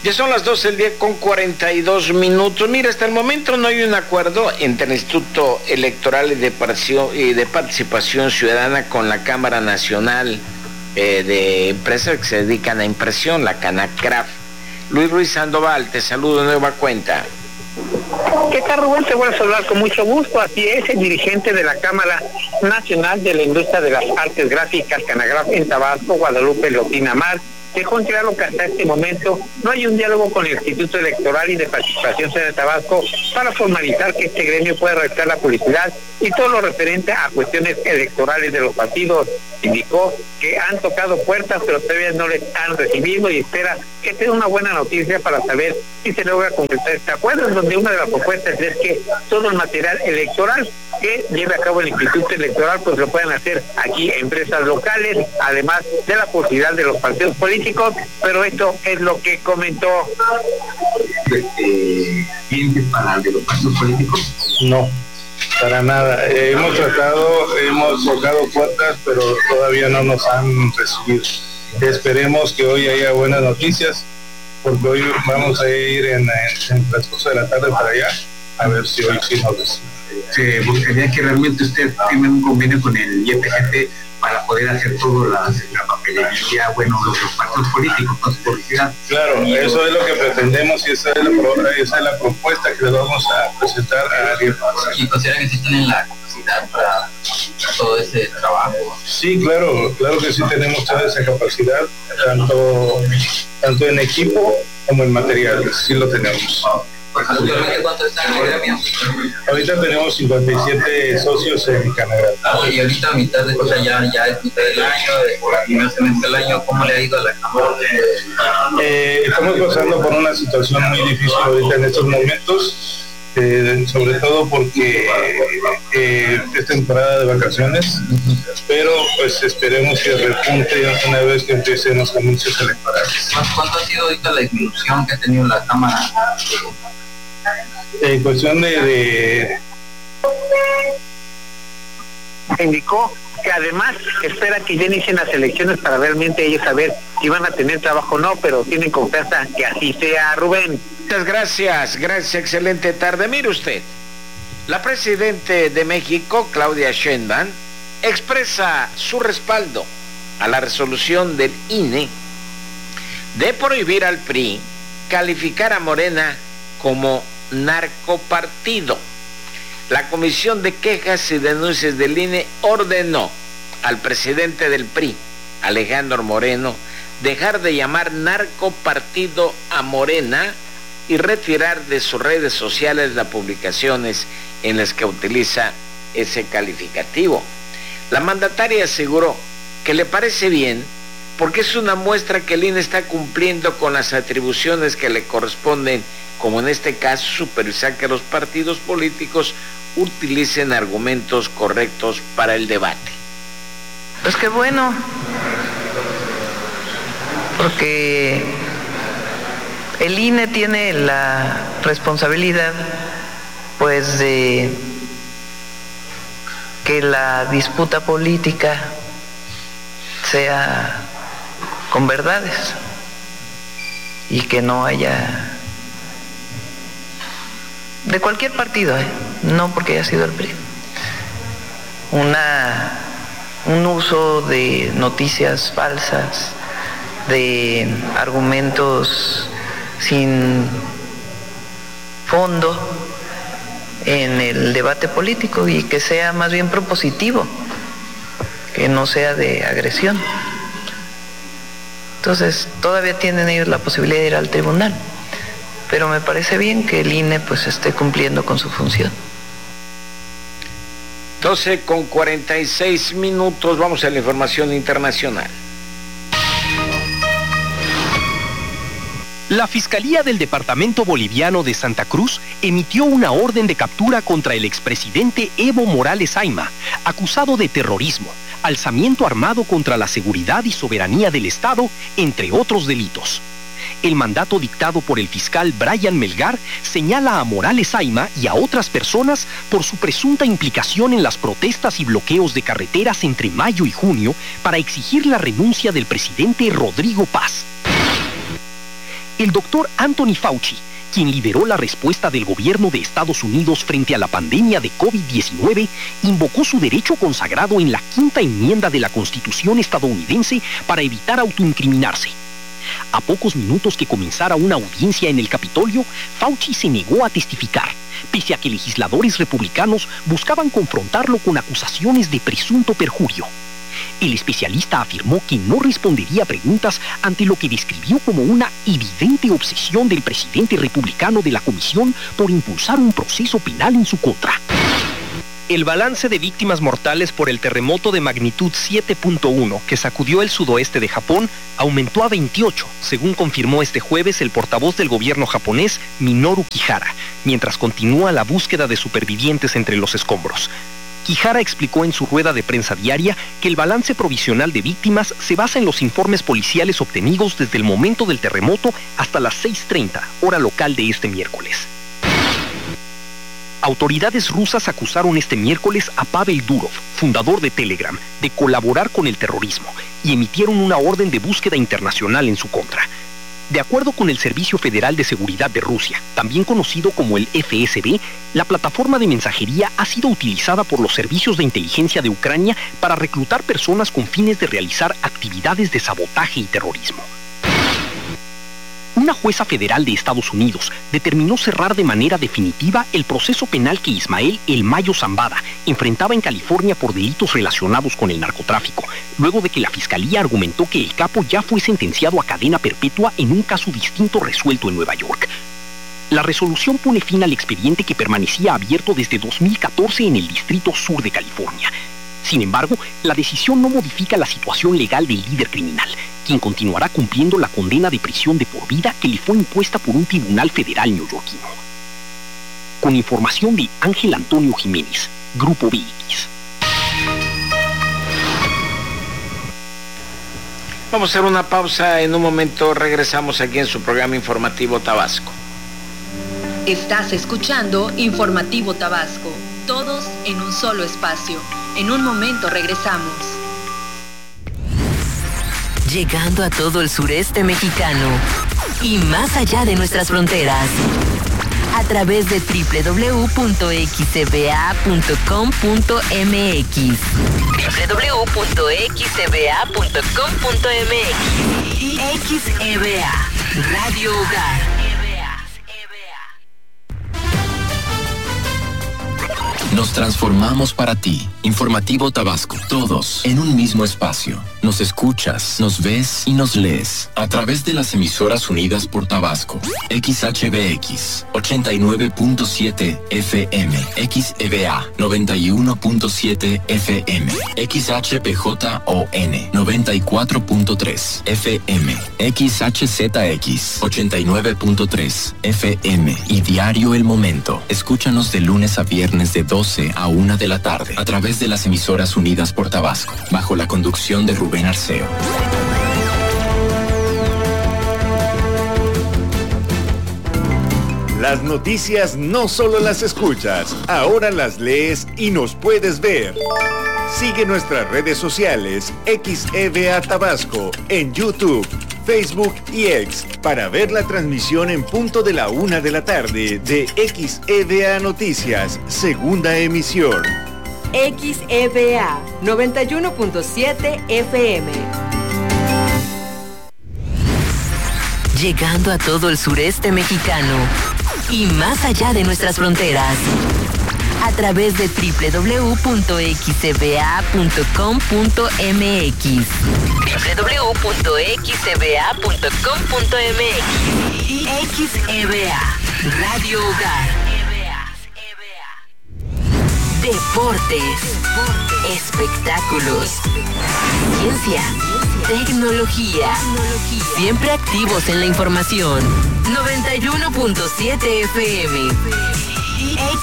Ya son las 12 del día con 42 minutos. Mira, hasta el momento no hay un acuerdo entre el Instituto Electoral y de Participación Ciudadana con la Cámara Nacional de Empresas que se dedican a impresión, la CANACRAF. Luis Ruiz Sandoval, te saludo de nueva cuenta. ¿Qué tal, Rubén? Te voy a saludar con mucho gusto. Así es, el dirigente de la Cámara Nacional de la Industria de las Artes Gráficas, CANAGRAF, en Tabasco, Guadalupe Lotina Mar, dejó en claro que hasta este momento no hay un diálogo con el Instituto Electoral y de Participación Ciudadana de Tabasco para formalizar que este gremio pueda realizar la publicidad y todo lo referente a cuestiones electorales de los partidos. Indicó que han tocado puertas, pero todavía no les han recibido y espera que sea una buena noticia para saber si se logra concretar este acuerdo, en donde una de las propuestas es que todo el material electoral que lleve a cabo el Instituto Electoral pues lo puedan hacer aquí empresas locales, además de la posibilidad de los partidos políticos, pero esto es lo que comentó. ¿Clientes para de los partidos políticos? No, para nada. Hemos tocado puertas, pero todavía no nos han recibido. Esperemos que hoy haya buenas noticias, porque hoy vamos a ir en el transcurso de la tarde para allá, a ver si hoy sí nos reciben. Se buscaría que realmente usted firme un convenio con el IEPGT para poder hacer todo la papelería, bueno, los partidos políticos con su publicidad. Claro, eso es lo que pretendemos y esa es la propuesta que le vamos a presentar a Ariel. ¿Y consideran que sí tienen la capacidad para todo ese trabajo? Sí, claro que sí tenemos toda esa capacidad, tanto en equipo como en material, sí lo tenemos. ¿Cuánto está en el gremio? Ahorita tenemos 57 socios en Canadá. Y ahorita a mitad de, o sea, ya es mitad del año, primer semestre del año, ¿cómo le ha ido a la Cámara? Estamos pasando por una situación muy difícil ahorita en estos momentos, sobre todo porque es temporada de vacaciones, pero pues esperemos que repunte una vez que empiecen los anuncios electorales. ¿Cuánto ha sido ahorita la disminución que ha tenido la Cámara? En cuestión de... Indicó que además espera que ya inicien las elecciones para realmente ellos saber si van a tener trabajo o no, pero tienen confianza que así sea, Rubén. Muchas gracias, excelente tarde. Mire usted, la presidenta de México, Claudia Sheinbaum, expresa su respaldo a la resolución del INE de prohibir al PRI calificar a Morena como narcopartido. La Comisión de Quejas y Denuncias del INE ordenó al presidente del PRI, Alejandro Moreno, dejar de llamar narcopartido a Morena y retirar de sus redes sociales las publicaciones en las que utiliza ese calificativo. La mandataria aseguró que le parece bien porque es una muestra que el INE está cumpliendo con las atribuciones que le corresponden, como en este caso supervisar que los partidos políticos utilicen argumentos correctos para el debate. Pues qué bueno, porque el INE tiene la responsabilidad, pues, de que la disputa política sea con verdades y que no haya de cualquier partido, no porque haya sido el PRI, un uso de noticias falsas, de argumentos sin fondo en el debate político, y que sea más bien propositivo, que no sea de agresión. Entonces todavía tienen ellos la posibilidad de ir al tribunal, pero me parece bien que el INE pues esté cumpliendo con su función. 12:46, vamos a la información internacional. La Fiscalía del Departamento Boliviano de Santa Cruz emitió una orden de captura contra el expresidente Evo Morales Ayma, acusado de terrorismo, alzamiento armado contra la seguridad y soberanía del Estado, entre otros delitos. El mandato dictado por el fiscal Brian Melgar señala a Morales Ayma y a otras personas por su presunta implicación en las protestas y bloqueos de carreteras entre mayo y junio para exigir la renuncia del presidente Rodrigo Paz. El doctor Anthony Fauci, quien lideró la respuesta del gobierno de Estados Unidos frente a la pandemia de COVID-19, invocó su derecho consagrado en la Quinta Enmienda de la Constitución estadounidense para evitar autoincriminarse. A pocos minutos que comenzara una audiencia en el Capitolio, Fauci se negó a testificar, pese a que legisladores republicanos buscaban confrontarlo con acusaciones de presunto perjurio. El especialista afirmó que no respondería a preguntas ante lo que describió como una evidente obsesión del presidente republicano de la comisión por impulsar un proceso penal en su contra. El balance de víctimas mortales por el terremoto de magnitud 7.1 que sacudió el sudoeste de Japón aumentó a 28, según confirmó este jueves el portavoz del gobierno japonés, Minoru Kihara, mientras continúa la búsqueda de supervivientes entre los escombros. Kihara explicó en su rueda de prensa diaria que el balance provisional de víctimas se basa en los informes policiales obtenidos desde el momento del terremoto hasta las 6:30, hora local de este miércoles. Autoridades rusas acusaron este miércoles a Pavel Durov, fundador de Telegram, de colaborar con el terrorismo y emitieron una orden de búsqueda internacional en su contra. De acuerdo con el Servicio Federal de Seguridad de Rusia, también conocido como el FSB, la plataforma de mensajería ha sido utilizada por los servicios de inteligencia de Ucrania para reclutar personas con fines de realizar actividades de sabotaje y terrorismo. Una jueza federal de Estados Unidos determinó cerrar de manera definitiva el proceso penal que Ismael El Mayo Zambada enfrentaba en California por delitos relacionados con el narcotráfico, luego de que la fiscalía argumentó que el capo ya fue sentenciado a cadena perpetua en un caso distinto resuelto en Nueva York. La resolución pone fin al expediente que permanecía abierto desde 2014 en el Distrito Sur de California. Sin embargo, la decisión no modifica la situación legal del líder criminal, quien continuará cumpliendo la condena de prisión de por vida que le fue impuesta por un tribunal federal neoyorquino. Con información de Ángel Antonio Jiménez, Grupo BX. Vamos a hacer una pausa, en un momento regresamos aquí en su programa Informativo Tabasco. Estás escuchando Informativo Tabasco, todos en un solo espacio. En un momento regresamos. Llegando a todo el sureste mexicano y más allá de nuestras fronteras. A través de www.xcba.com.mx. www.xcba.com.mx. Y XEBA, Radio Hogar. Nos transformamos para ti. Informativo Tabasco. Todos en un mismo espacio. Nos escuchas, nos ves y nos lees a través de las emisoras unidas por Tabasco. XHBX 89.7 FM, XEBA 91.7 FM, XHPJON 94.3 FM, XHZX 89.3 FM y Diario El Momento. Escúchanos de lunes a viernes de 12 a 1 de la tarde a través de las emisoras unidas por Tabasco, bajo la conducción de Rubén Arceo. Las noticias no solo las escuchas, ahora las lees y nos puedes ver. Sigue nuestras redes sociales XEBA Tabasco en YouTube, Facebook y X para ver la transmisión en punto de la 1 de la tarde de XEBA Noticias, segunda emisión. XEBA 91.7 FM. Llegando a todo el sureste mexicano y más allá de nuestras fronteras. A través de www.xcba.com.mx. www.xcba.com.mx. Y XEBA, Radio Hogar. Deportes, espectáculos, ciencia, tecnología. Siempre activos en la información. 91.7 FM. Y